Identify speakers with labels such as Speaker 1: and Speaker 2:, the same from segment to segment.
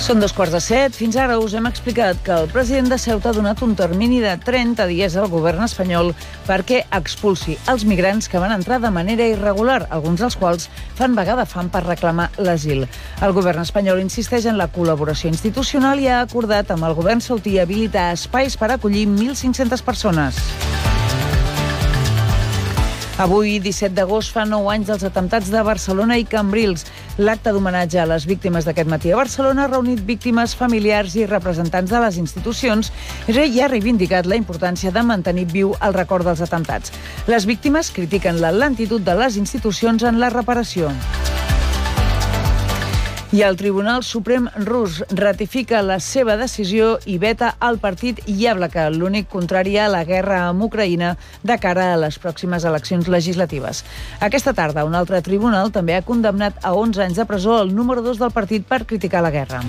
Speaker 1: Són 2:15. Fins ara us hem explicat que el president de Ceuta ha donat un termini de 30 dies al govern espanyol perquè expulsi els migrants que van entrar de manera irregular, alguns dels quals fan vaga de fam per reclamar l'asil. El govern espanyol insisteix en la col·laboració institucional i ha acordat amb el govern saudí habilitar espais per acollir 1.500 persones. Avui, 17 d'agost, fa 9 anys dels atemptats de Barcelona i Cambrils. L'acte d'homenatge a les víctimes d'aquest matí a Barcelona ha reunit víctimes, familiars i representants de les institucions i ha reivindicat la importància de mantenir viu el record dels atemptats. Les víctimes critiquen la lentitud de les institucions en la reparació. I el Tribunal Suprem rus ratifica la seva decisió i veta el partit Yablaka, l'únic contrari a la guerra amb Ucraïna de cara a les pròximes eleccions legislatives. Aquesta tarda, un altre tribunal també ha condemnat a 11 anys de presó el número 2 del partit per criticar la guerra.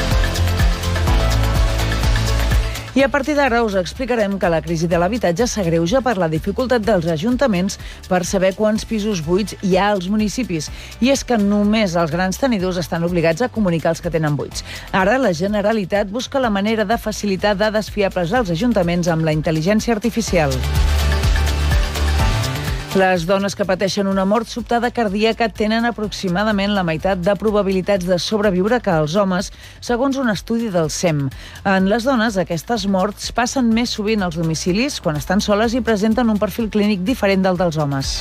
Speaker 1: I a partir d'ara us explicarem que la crisi de l'habitatge s'agreuja per la dificultat dels ajuntaments per saber quants pisos buits hi ha als municipis. I és que només els grans tenidors estan obligats a comunicar els que tenen buits. Ara la Generalitat busca la manera de facilitar dades fiables als ajuntaments amb la intel·ligència artificial. Les dones que pateixen una mort sobtada cardíaca tenen aproximadament la meitat de probabilitats de sobreviure que els homes, segons un estudi del SEM. En les dones, aquestes morts passen més sovint als domicilis quan estan soles i presenten un perfil clínic diferent del dels homes.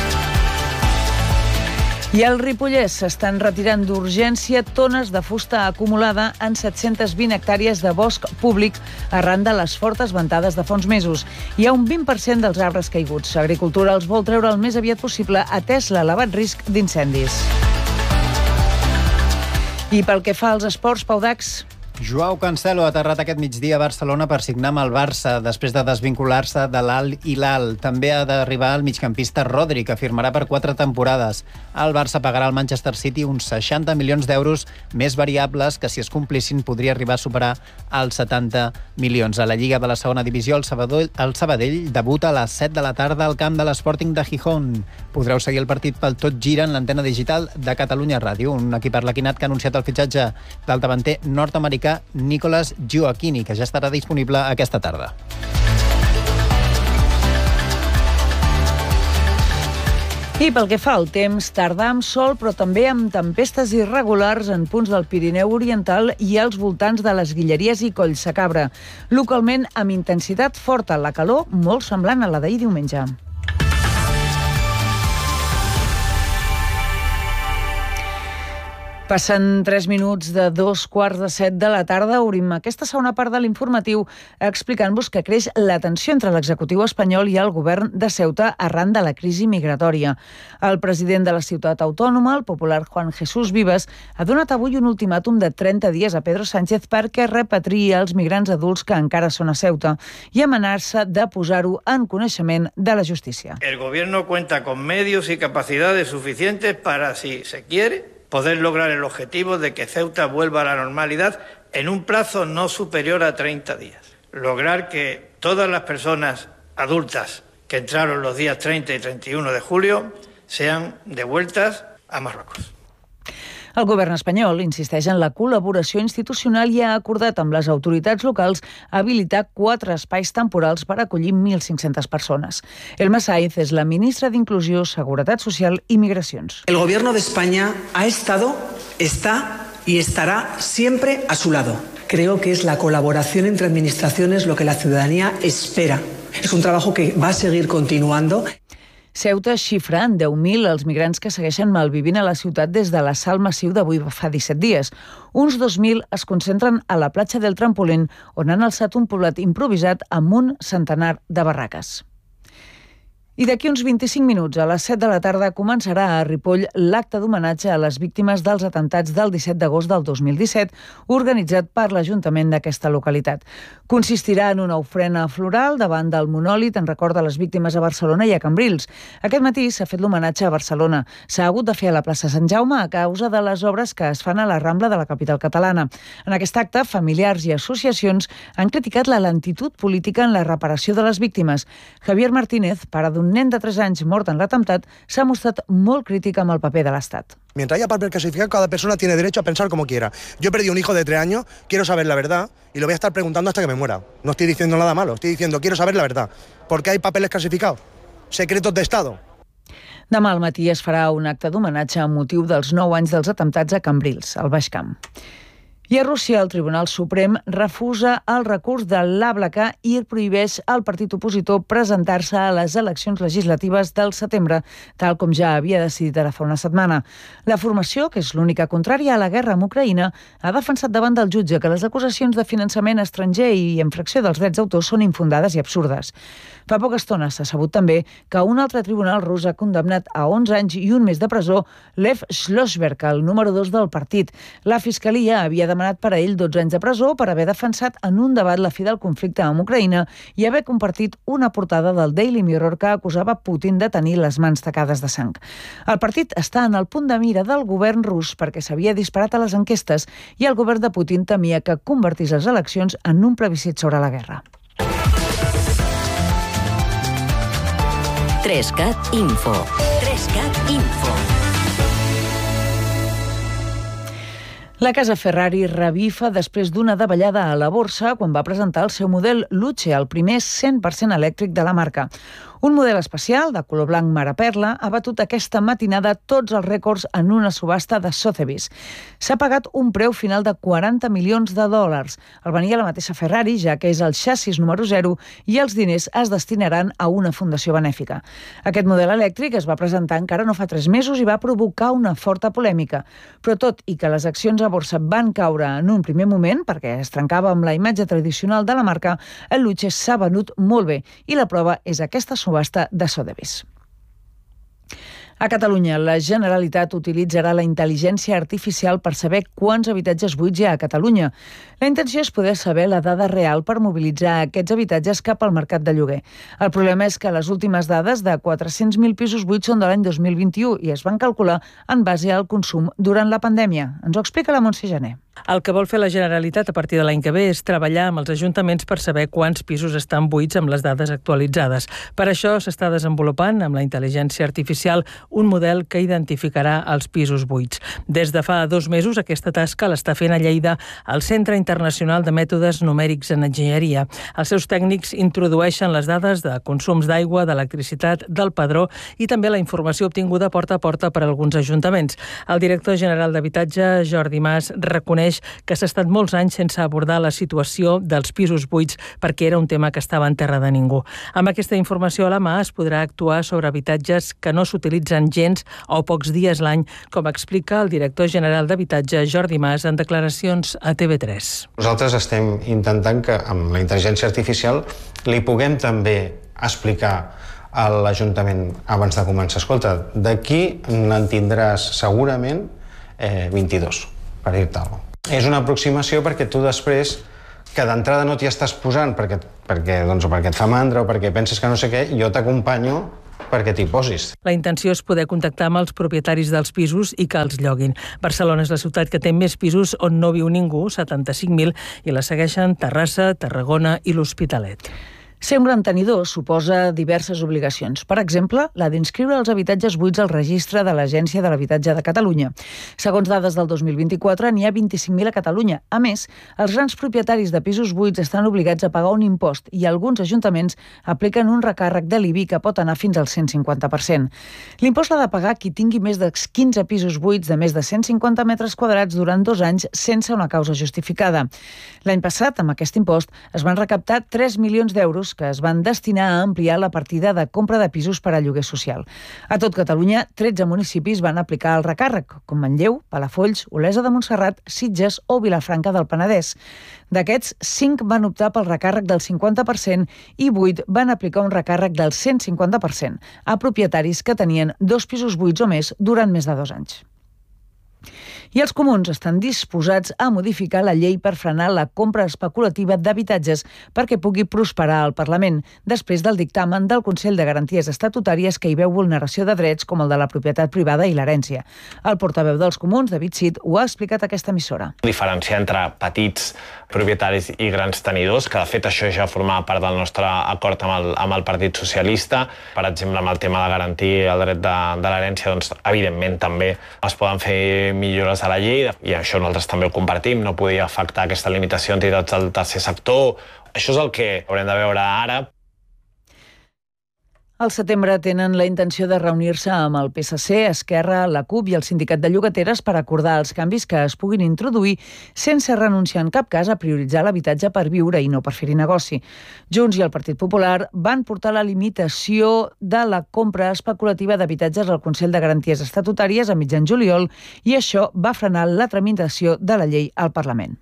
Speaker 1: I al Ripollès s'estan retirant d'urgència tones de fusta acumulada en 720 hectàrees de bosc públic arran de les fortes ventades de fa uns mesos. Hi ha un 20% dels arbres caiguts. Agricultura els vol treure el més aviat possible, atès l'elevat risc d'incendis. I pel que fa als esports, Pau Dax.
Speaker 2: Joao Cancelo ha aterrat aquest migdia a Barcelona per signar amb el Barça després de desvincular-se de l'Al Hilal. També ha d'arribar el migcampista Rodri, que firmarà per 4 temporades. El Barça pagarà al Manchester City uns 60 milions d'euros més variables que, si es complissin, podria arribar a superar els 70 milions. A la Lliga de la segona divisió, el Sabadell debuta a les 7 de la tarda al camp de l'Sporting de Gijón. Podreu seguir el partit pel Tot Gira en l'antena digital de Catalunya Ràdio, un equip arlequinat que ha anunciat el fitxatge del davanter nord-americà Nicolas Gioacchini, que ja estarà disponible aquesta tarda.
Speaker 1: I pel que fa al temps, tardà amb sol, però també amb tempestes irregulars en punts del Pirineu Oriental i als voltants de les Guilleries i Collsacabra. Localment, amb intensitat forta, la calor molt semblant a la d'ahir diumenge. Passen 3 minuts de 2:15 de la tarda. Obrim aquesta segona part de l'informatiu explicant-vos que creix la tensió entre l'executiu espanyol i el govern de Ceuta arran de la crisi migratòria. El president de la ciutat autònoma, el popular Juan Jesús Vives, ha donat avui un ultimàtum de 30 dies a Pedro Sánchez perquè repatriï els migrants adults que encara són a Ceuta i amenaça de posar-ho en coneixement de la justícia.
Speaker 3: El gobierno cuenta con medios y capacidades suficientes para, si se quiere, poder lograr el objetivo de que Ceuta vuelva a la normalidad en un plazo no superior a 30 días. Lograr que todas las personas adultas que entraron los días 30 y 31 de julio sean devueltas a Marruecos.
Speaker 1: El govern espanyol insisteix en la col·laboració institucional i ha acordat amb les autoritats locals habilitar 4 espais temporals per acollir 1.500 persones. Elma Saiz és la ministra d'Inclusió, Seguretat Social i Migracions.
Speaker 4: El gobierno de España ha estado, está y estará siempre a su lado. Creo que es la colaboración entre administraciones lo que la ciudadanía espera. Es un trabajo que va a seguir continuando.
Speaker 1: Ceuta xifra en 10.000 els migrants que segueixen malvivint a la ciutat des de l'assalt massiu d'avui fa 17 dies. Uns 2.000 es concentren a la platja del Trampolín, on han alçat un poblat improvisat amb un centenar de barraques. I d'aquí uns 25 minuts, a les 7 de la tarda, començarà a Ripoll l'acte d'homenatge a les víctimes dels atemptats del 17 d'agost del 2017, organitzat per l'Ajuntament d'aquesta localitat. Consistirà en una ofrena floral davant del monòlit en record de les víctimes a Barcelona i a Cambrils. Aquest matí s'ha fet l'homenatge a Barcelona. S'ha hagut de fer a la plaça Sant Jaume a causa de les obres que es fan a la Rambla de la capital catalana. En aquest acte, familiars i associacions han criticat la lentitud política en la reparació de les víctimes. Javier Martínez, pare d'un un nen de 3 anys mort en l'atemptat, s'ha mostrat molt crític amb el paper de l'Estat.
Speaker 5: Mientras haya papel clasificado, cada persona tiene derecho a pensar como quiera. Yo he perdido un hijo de 3 años, quiero saber la verdad y lo voy a estar preguntando hasta que me muera. No estoy diciendo nada malo, estoy diciendo quiero saber la verdad. ¿Por qué hay papeles clasificados? Secretos de Estado.
Speaker 1: Demà al matí es farà un acte d'homenatge amb motiu dels 9 anys dels atemptats a Cambrils, al Baix Camp. I a Rússia, el Tribunal Suprem refusa el recurs de l'ABLK i prohibeix al partit opositor presentar-se a les eleccions legislatives del setembre, tal com ja havia decidit ara fa una setmana. La formació, que és l'única contrària a la guerra amb Ucraïna, ha defensat davant del jutge que les acusacions de finançament estranger i infracció dels drets d'autor són infundades i absurdes. Fa poca estona s'ha sabut també que un altre tribunal rus ha condemnat a 11 anys i un mes de presó Lev Schlossberg, el número 2 del partit. La Fiscalia havia demanat per a ell 12 anys de presó per haver defensat en un debat la fi del conflicte amb Ucraïna i haver compartit una portada del Daily Mirror que acusava Putin de tenir les mans tacades de sang. El partit està en el punt de mira del govern rus perquè s'havia disparat a les enquestes i el govern de Putin temia que convertís les eleccions en un plebiscit sobre la guerra.
Speaker 6: 3CAT Info. 3CAT Info.
Speaker 1: La casa Ferrari revifa després d'una davallada a la borsa quan va presentar el seu model Luce, el primer 100% elèctric de la marca. Un model especial, de color blanc mar a perla, ha batut aquesta matinada tots els rècords en una subhasta de Sotheby's. S'ha pagat un preu final de $40 milions. El venia la mateixa Ferrari, ja que és el xassis número 0 i els diners es destinaran a una fundació benèfica. Aquest model elèctric es va presentar encara no fa 3 mesos i va provocar una forta polèmica. Però tot i que les accions a borsa van caure en un primer moment, perquè es trencava amb la imatge tradicional de la marca, el Luce s'ha venut molt bé i la prova és aquesta subhasta de Sotheby's. A Catalunya, la Generalitat utilitzarà la intel·ligència artificial per saber quants habitatges buits hi ha a Catalunya. La intenció és poder saber la dada real per mobilitzar aquests habitatges cap al mercat de lloguer. El problema és que les últimes dades de 400.000 pisos buits són de l'any 2021 i es van calcular en base al consum durant la pandèmia. Ens ho explica la Montse Jané.
Speaker 7: El que vol fer la Generalitat a partir de l'any que ve és treballar amb els ajuntaments per saber quants pisos estan buits amb les dades actualitzades. Per això s'està desenvolupant amb la intel·ligència artificial un model que identificarà els pisos buits. Des de fa 2 mesos aquesta tasca l'està fent a Lleida el Centre Internacional de Mètodes Numèrics en Enginyeria. Els seus tècnics introdueixen les dades de consums d'aigua, d'electricitat, del padró i també la informació obtinguda porta a porta per alguns ajuntaments. El director general d'Habitatge, Jordi Mas, reconeix que s'ha estat molts anys sense abordar la situació dels pisos buits perquè era un tema que estava en terra de ningú. Amb aquesta informació a la mà es podrà actuar sobre habitatges que no s'utilitzen gens o pocs dies l'any, com explica el director general d'Habitatge, Jordi Mas, en declaracions a TV3.
Speaker 8: Nosaltres estem intentant que amb la intel·ligència artificial li puguem també explicar a l'Ajuntament abans de començar. Escolta, d'aquí n'en tindràs segurament 22, per dir-te alguna cosa. És una aproximació perquè tu després, que d'entrada no t'hi estàs posant perquè et fa mandra o perquè penses que no sé què, jo t'acompanyo perquè t'hi posis.
Speaker 7: La intenció és poder contactar amb els propietaris dels pisos i que els lloguin. Barcelona és la ciutat que té més pisos on no viu ningú, 75.000, i la segueixen Terrassa, Tarragona i l'Hospitalet.
Speaker 1: Ser un gran tenidor suposa diverses obligacions. Per exemple, la d'inscriure els habitatges buits al registre de l'Agència de l'Habitatge de Catalunya. Segons dades del 2024, n'hi ha 25.000 a Catalunya. A més, els grans propietaris de pisos buits estan obligats a pagar un impost i alguns ajuntaments apliquen un recàrrec de l'IBI que pot anar fins al 150%. L'impost l'ha de pagar qui tingui més de 15 pisos buits de més de 150 metres quadrats durant 2 anys sense una causa justificada. L'any passat, amb aquest impost, es van recaptar 3 milions d'euros que es van destinar a ampliar la partida de compra de pisos per a lloguer social. A tot Catalunya, 13 municipis van aplicar el recàrrec, com Manlleu, Palafolls, Olesa de Montserrat, Sitges o Vilafranca del Penedès. D'aquests, 5 van optar pel recàrrec del 50% i 8 van aplicar un recàrrec del 150% a propietaris que tenien 2 pisos buits o més durant més de 2 anys. I els comuns estan disposats a modificar la llei per frenar la compra especulativa d'habitatges perquè pugui prosperar al Parlament, després del dictamen del Consell de Garanties Estatutàries que hi veu vulneració de drets com el de la propietat privada i l'herència. El portaveu dels comuns, David Cid, ho ha explicat a aquesta emissora.
Speaker 9: Diferenciar entre petits propietaris i grans tenidors, que de fet això ja formava part del nostre acord amb el Partit Socialista. Per exemple, amb el tema de garantir el dret de l'herència, doncs, evidentment també es poden fer millores a la llei i això nosaltres també ho compartim, no podia afectar aquesta limitació a entitats del tercer sector. Això és el que haurem de veure ara.
Speaker 1: Al setembre tenen la intenció de reunir-se amb el PSC, Esquerra, la CUP i el Sindicat de Llogateres per acordar els canvis que es puguin introduir sense renunciar en cap cas a prioritzar l'habitatge per viure i no per fer-hi negoci. Junts i el Partit Popular van portar la limitació de la compra especulativa d'habitatges al Consell de Garanties Estatutàries a mitjan juliol i això va frenar la tramitació de la llei al Parlament.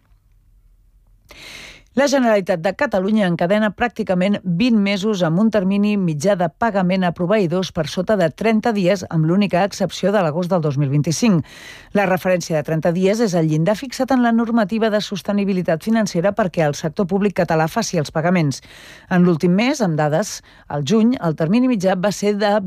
Speaker 1: La Generalitat de Catalunya encadena pràcticament 20 mesos amb un termini mitjà de pagament a proveïdors per sota de 30 dies, amb l'única excepció de l'agost del 2025. La referència de 30 dies és el llindar fixat en la normativa de sostenibilitat financera perquè el sector públic català faci els pagaments. En l'últim mes, amb dades, al juny, el termini mitjà va ser de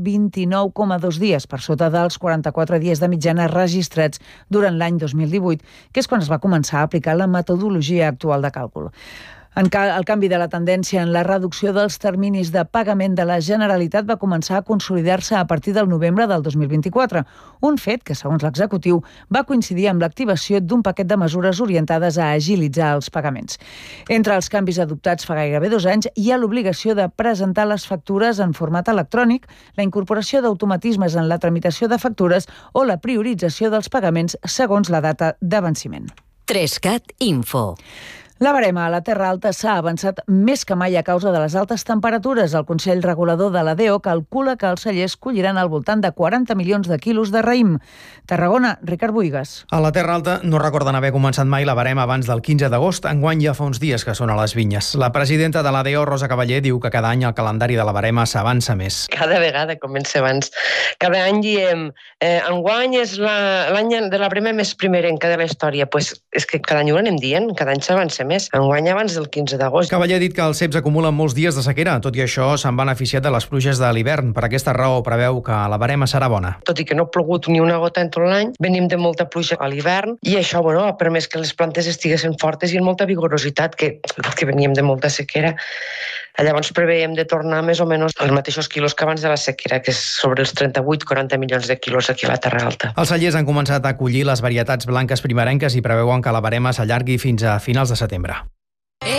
Speaker 1: 29,2 dies, per sota dels 44 dies de mitjana registrats durant l'any 2018, que és quan es va començar a aplicar la metodologia actual de càlcul. El canvi de la tendència en la reducció dels terminis de pagament de la Generalitat va començar a consolidar-se a partir del novembre del 2024, un fet que, segons l'executiu, va coincidir amb l'activació d'un paquet de mesures orientades a agilitzar els pagaments. Entre els canvis adoptats fa gairebé 2 anys hi ha l'obligació de presentar les factures en format electrònic, la incorporació d'automatismes en la tramitació de factures o la priorització dels pagaments segons la data de venciment.
Speaker 6: 3CAT Info.
Speaker 1: La barema a la Terra Alta s'ha avançat més que mai a causa de les altes temperatures. El Consell Regulador de la DEO calcula que els cellers colliran al voltant de 40 milions de quilos de raïm. Tarragona, Ricard Buigas.
Speaker 10: A la Terra Alta no recorden haver començat mai la barema abans del 15 d'agost. Enguany ja fa uns dies que són a les vinyes. La presidenta de la DEO, Rosa Cavaller, diu que cada any el calendari de la barema s'avança més.
Speaker 11: Cada vegada comença abans. Cada any diem, enguany és l'any de la barema més primerenca de la història. Pues és que cada any ho anem dient, cada any s'avança més. Enguany abans del 15 d'agost.
Speaker 10: Cavaller ha dit que els ceps acumulen molts dies de sequera. Tot i això, s'han beneficiat de les pluges de l'hivern. Per aquesta raó preveu que la barema serà bona.
Speaker 11: Tot i que no ha plogut ni una gota en tot l'any, venim de molta pluja a l'hivern i això ha permès que les plantes estiguessin fortes i amb molta vigorositat, que veníem de molta sequera. Llavors preveiem de tornar més o menys als mateixos quilos que abans de la sequera, que és sobre els 38-40 milions de quilos aquí a la Terra Alta.
Speaker 10: Els cellers han començat a collir les varietats blanques primerenques i preveuen que la barema s'allargui fins a finals de setembre.